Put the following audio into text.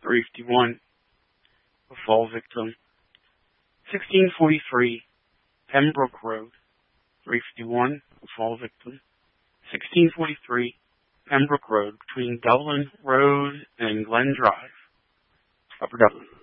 351, a fall victim. 1643, Pembroke Road, 351, a fall victim. 1643, Pembroke Road, between Dublin Road and Glen Drive, Upper Dublin.